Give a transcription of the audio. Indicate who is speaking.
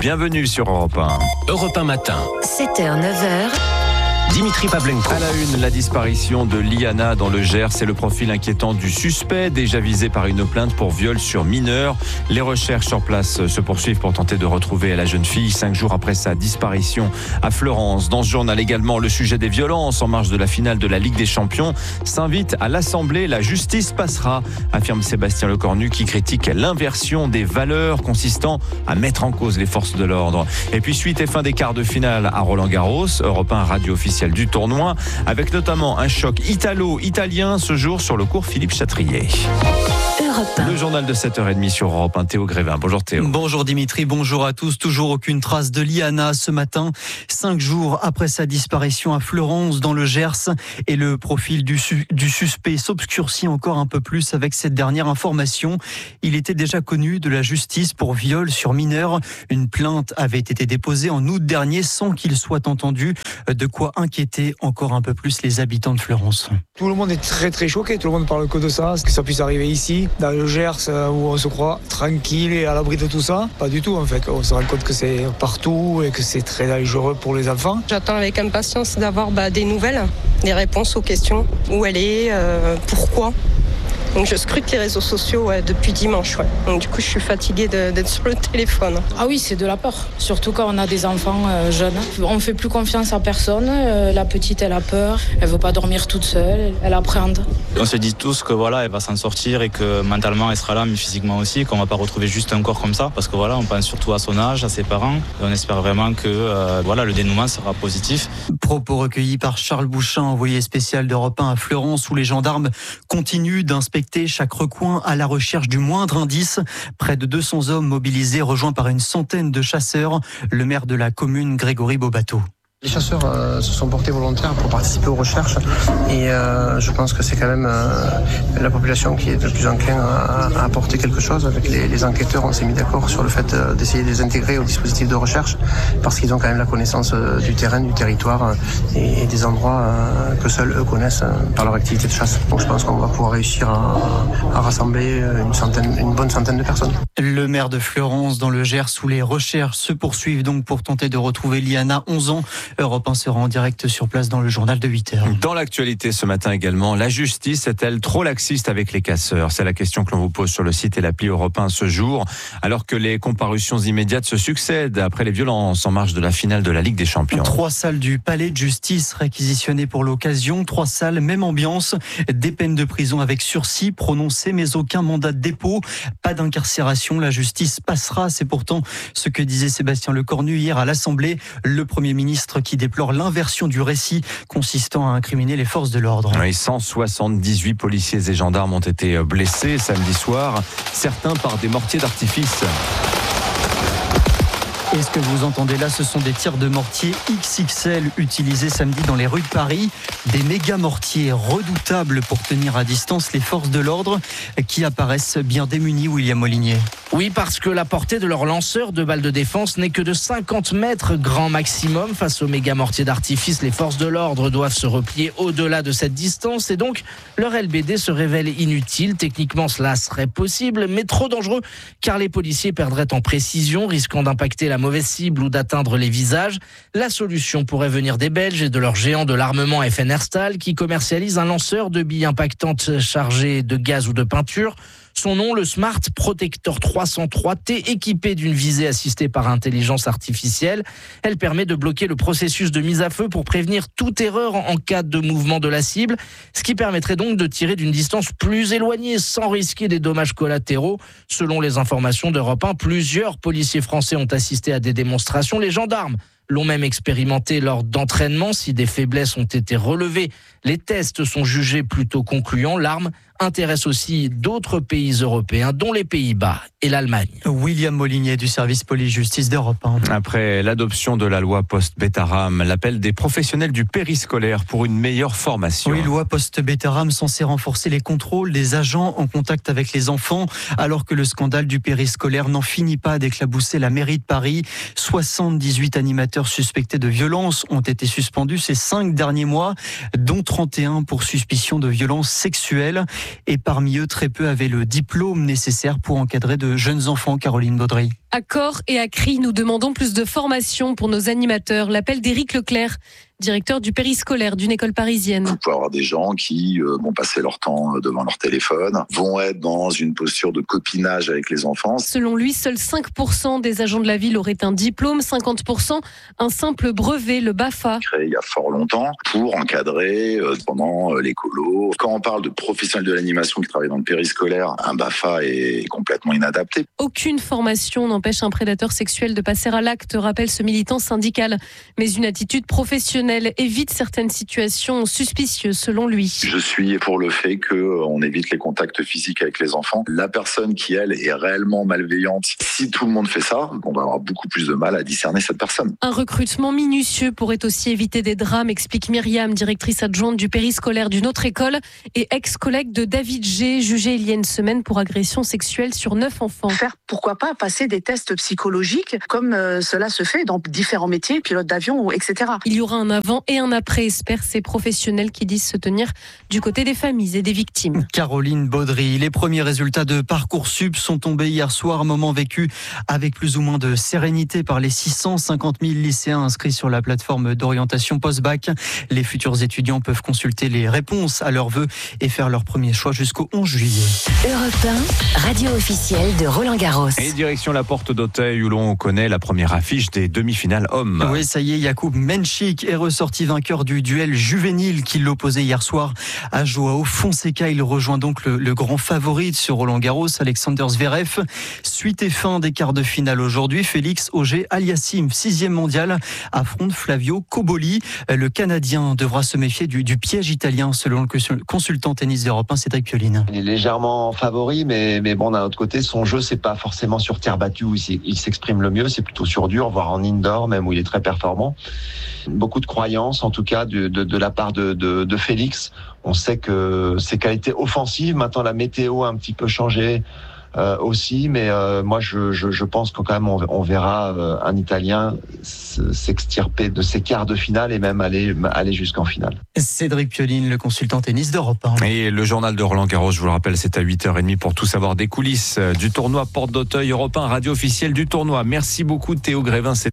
Speaker 1: Bienvenue sur Europe 1.
Speaker 2: Europe 1 matin.
Speaker 3: 7h, 9h.
Speaker 2: Dimitri Pavlenko.
Speaker 1: À la une, la disparition de Liana dans le Gers. C'est le profil inquiétant du suspect, déjà visé par une plainte pour viol sur mineur. Les recherches sur place se poursuivent pour tenter de retrouver la jeune fille 5 jours après sa disparition à Fleurance. Dans ce journal également, le sujet des violences en marge de la finale de la Ligue des Champions s'invite à l'Assemblée. La justice passera, affirme Sébastien Lecornu, qui critique l'inversion des valeurs consistant à mettre en cause les forces de l'ordre. Et puis suite et fin des quarts de finale à Roland-Garros, Europe 1 radio officielle du tournoi, avec notamment un choc italo-italien ce jour sur le cours Philippe Chatrier. Le journal de 7h30 sur Europe 1, Théo Grévin. Bonjour Théo.
Speaker 4: Bonjour Dimitri, bonjour à tous. Toujours aucune trace de Liana ce matin, 5 jours après sa disparition à Fleurance dans le Gers. Et le profil du suspect s'obscurcit encore un peu plus avec cette dernière information. Il était déjà connu de la justice pour viol sur mineur. Une plainte avait été déposée en août dernier sans qu'il soit entendu, de quoi inquiéter encore un peu plus les habitants de Fleurance.
Speaker 5: Tout le monde est très très choqué, tout le monde parle que de ça, que ça puisse arriver ici, dans le Gers, où on se croit tranquille et à l'abri de tout ça. Pas du tout en fait, on se rend compte que c'est partout et que c'est très dangereux pour les enfants.
Speaker 6: J'attends avec impatience d'avoir des nouvelles, des réponses aux questions, où elle est, pourquoi. Donc je scrute les réseaux sociaux depuis dimanche. Donc du coup je suis fatiguée d'être sur le téléphone.
Speaker 7: Ah oui, c'est de la peur, surtout quand on a des enfants jeunes. On ne fait plus confiance à personne. La petite, elle a peur, elle ne veut pas dormir toute seule, elle appréhende.
Speaker 8: On se dit tous que elle va s'en sortir et que mentalement elle sera là, mais physiquement aussi, qu'on ne va pas retrouver juste un corps comme ça. Parce que on pense surtout à son âge, à ses parents. Et on espère vraiment que le dénouement sera positif.
Speaker 4: Propos recueillis par Charles Bouchin, envoyé spécial d'Europe 1 à Fleurance, où les gendarmes continuent d'inspecter chaque recoin à la recherche du moindre indice. Près de 200 hommes mobilisés, rejoints par une centaine de chasseurs. Le maire de la commune, Grégory Bobato.
Speaker 9: Les chasseurs se sont portés volontaires pour participer aux recherches et je pense que c'est quand même la population qui est le plus enclin à apporter quelque chose. Avec les enquêteurs, on s'est mis d'accord sur le fait d'essayer de les intégrer au dispositif de recherche parce qu'ils ont quand même la connaissance du terrain, du territoire et des endroits que seuls eux connaissent par leur activité de chasse. Donc je pense qu'on va pouvoir réussir à rassembler une bonne centaine de personnes.
Speaker 4: Le maire de Fleurance dans le Gers, où les recherches se poursuivent donc pour tenter de retrouver Liana, 11 ans. Europe 1 sera en direct sur place dans le journal de 8h.
Speaker 1: Dans l'actualité ce matin également, la justice est-elle trop laxiste avec les casseurs ? C'est la question que l'on vous pose sur le site et l'appli Europe 1 ce jour, alors que les comparutions immédiates se succèdent après les violences en marge de la finale de la Ligue des Champions.
Speaker 4: 3 salles du palais de justice réquisitionnées pour l'occasion, 3 salles, même ambiance, des peines de prison avec sursis prononcées mais aucun mandat de dépôt, pas d'incarcération, la justice passera, c'est pourtant ce que disait Sébastien Lecornu hier à l'Assemblée, le Premier ministre qui déplore l'inversion du récit consistant à incriminer les forces de l'ordre.
Speaker 1: Oui, 178 policiers et gendarmes ont été blessés samedi soir, certains par des mortiers d'artifice.
Speaker 4: Et ce que vous entendez là, ce sont des tirs de mortier XXL utilisés samedi dans les rues de Paris. Des méga mortiers redoutables pour tenir à distance les forces de l'ordre qui apparaissent bien démunies, William Molinier.
Speaker 10: Oui, parce que la portée de leur lanceur de balles de défense n'est que de 50 mètres grand maximum. Face aux méga mortiers d'artifice, les forces de l'ordre doivent se replier au-delà de cette distance et donc leur LBD se révèle inutile. Techniquement, cela serait possible, mais trop dangereux car les policiers perdraient en précision, risquant d'impacter la mauvaise cible ou d'atteindre les visages. La solution pourrait venir des Belges et de leur géant de l'armement FN Herstal qui commercialise un lanceur de billes impactantes chargées de gaz ou de peinture. Son nom, le Smart Protector 303T, équipé d'une visée assistée par intelligence artificielle. Elle permet de bloquer le processus de mise à feu pour prévenir toute erreur en cas de mouvement de la cible, ce qui permettrait donc de tirer d'une distance plus éloignée sans risquer des dommages collatéraux. Selon les informations d'Europe 1, plusieurs policiers français ont assisté à des démonstrations. Les gendarmes l'ont même expérimenté lors d'entraînements. Si des faiblesses ont été relevées, les tests sont jugés plutôt concluants. L'arme intéresse aussi d'autres pays européens, dont les Pays-Bas et l'Allemagne.
Speaker 4: William Molinier du service police-justice d'Europe 1.
Speaker 1: Après l'adoption de la loi post-Bétarame, l'appel des professionnels du périscolaire pour une meilleure formation.
Speaker 4: Oui, loi post-Bétarame censée renforcer les contrôles des agents en contact avec les enfants, alors que le scandale du périscolaire n'en finit pas d'éclabousser la mairie de Paris. 78 animateurs animateurs suspectés de violence ont été suspendus ces 5 derniers mois, dont 31 pour suspicion de violence sexuelle. Et parmi eux, très peu avaient le diplôme nécessaire pour encadrer de jeunes enfants. Caroline Baudry.
Speaker 3: À corps et à cri, nous demandons plus de formation pour nos animateurs. L'appel d'Éric Leclerc, directeur du périscolaire d'une école parisienne.
Speaker 11: Vous pouvez avoir des gens qui vont passer leur temps devant leur téléphone, vont être dans une posture de copinage avec les enfants.
Speaker 3: Selon lui, seuls 5% des agents de la ville auraient un diplôme, 50% un simple brevet, le BAFA.
Speaker 11: Créé il y a fort longtemps pour encadrer pendant les colos. Quand on parle de professionnels de l'animation qui travaillent dans le périscolaire, un BAFA est complètement inadapté.
Speaker 3: Aucune formation n'empêche un prédateur sexuel de passer à l'acte, rappelle ce militant syndical. Mais une attitude professionnelle évite certaines situations suspicieuses selon lui.
Speaker 11: Je suis pour le fait qu'on évite les contacts physiques avec les enfants. La personne qui, elle, est réellement malveillante, si tout le monde fait ça, on va avoir beaucoup plus de mal à discerner cette personne.
Speaker 3: Un recrutement minutieux pourrait aussi éviter des drames, explique Myriam, directrice adjointe du périscolaire d'une autre école et ex-collègue de David G, jugé il y a une semaine pour agression sexuelle sur 9 enfants.
Speaker 12: Faire, pourquoi pas, passer des tests psychologiques comme cela se fait dans différents métiers, pilote d'avion, etc.
Speaker 3: Il y aura un avant et un après, espèrent ces professionnels qui disent se tenir du côté des familles et des victimes.
Speaker 4: Caroline Baudry, les premiers résultats de Parcoursup sont tombés hier soir, un moment vécu avec plus ou moins de sérénité par les 650 000 lycéens inscrits sur la plateforme d'orientation post-bac. Les futurs étudiants peuvent consulter les réponses à leurs vœux et faire leur premier choix jusqu'au 11 juillet.
Speaker 13: Europe 1, radio officielle de Roland-Garros.
Speaker 1: Et direction la porte d'Auteuil où l'on connaît la première affiche des demi-finales hommes.
Speaker 4: Oui, ça y est, Jakub Menchik est ressorti vainqueur du duel juvénile qui l'opposait hier soir à Joao Fonseca. Il rejoint donc le grand favori sur Roland-Garros, Alexander Zverev. Suite et fin des quarts de finale aujourd'hui. Félix Auger-Aliassime, 6e mondial, affronte Flavio Cobolli. Le Canadien devra se méfier du piège italien selon le consultant tennis d'Europe 1, Cédric Pioline.
Speaker 14: Il est légèrement favori, mais bon, d'un autre côté, son jeu, c'est pas forcément sur terre battue où il s'exprime le mieux, c'est plutôt sur dur, voire en indoor, même où il est très performant. Beaucoup de croyances, en tout cas, de la part de Félix. On sait que ses qualités offensives, maintenant la météo a un petit peu changé aussi, mais moi je pense que quand même on verra un Italien s'extirper de ses quarts de finale et même aller jusqu'en finale.
Speaker 4: Cédric Pioline, le consultant tennis d'Europe 1.
Speaker 1: Et le journal de Roland-Garros, je vous le rappelle, c'est à 8h30 pour tout savoir des coulisses du tournoi Porte d'Auteuil. Europe 1, radio officielle du tournoi. Merci beaucoup Théo Grévin.